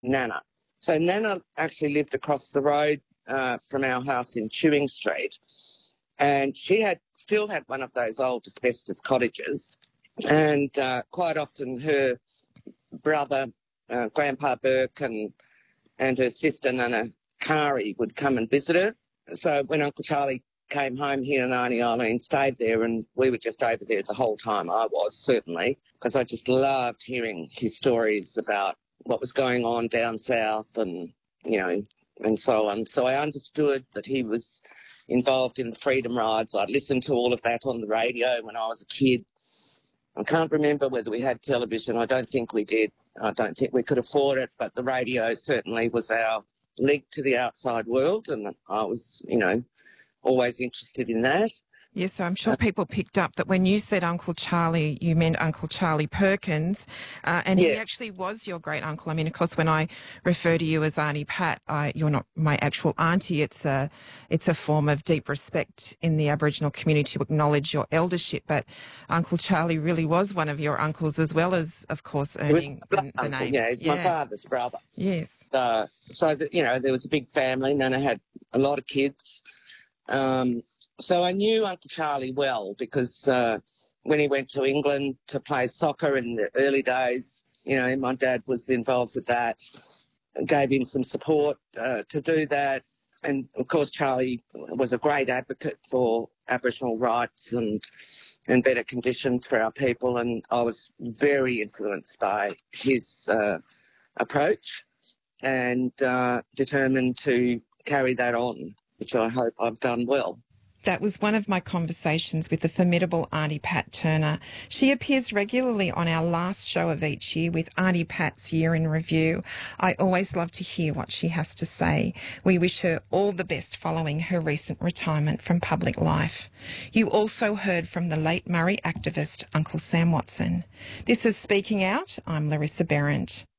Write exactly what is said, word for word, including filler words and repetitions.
Nana. So Nana actually lived across the road uh, from our house in Chewing Street, and she had still had one of those old asbestos cottages, and uh, quite often her brother, uh, Grandpa Burke, and, and her sister Nana Kari would come and visit her. So when Uncle Charlie came home here in Auntie Eileen, stayed there, and we were just over there the whole time. I was, certainly, because I just loved hearing his stories about what was going on down south and, you know, and so on. So I understood that he was involved in the freedom rides. I'd listened to all of that on the radio when I was a kid. I can't remember whether we had television. I don't think we did. I don't think we could afford it, but the radio certainly was our link to the outside world, and I was, you know, always interested in that. Yes, so I'm sure people picked up that when you said Uncle Charlie, you meant Uncle Charlie Perkins, uh, and Yeah. he actually was your great uncle. I mean, of course, when I refer to you as Auntie Pat, I, you're not my actual auntie. It's a, it's a form of deep respect in the Aboriginal community to acknowledge your eldership. But Uncle Charlie really was one of your uncles, as well as, of course, earning He was my the, the uncle, name. yeah, he's yeah. my father's brother. Yes. Uh, so, that, you know, there was a big family. Nana had a lot of kids. Um, so I knew Uncle Charlie well because uh, when he went to England to play soccer in the early days, you know, my dad was involved with that, gave him some support uh, to do that. And, of course, Charlie was a great advocate for Aboriginal rights and and better conditions for our people, and I was very influenced by his uh, approach and uh, determined to carry that on, which I hope I've done well. That was one of my conversations with the formidable Auntie Pat Turner. She appears regularly on our last show of each year with Auntie Pat's Year in Review. I always love to hear what she has to say. We wish her all the best following her recent retirement from public life. You also heard from the late Murray activist Uncle Sam Watson. This is Speaking Out. I'm Larissa Behrendt.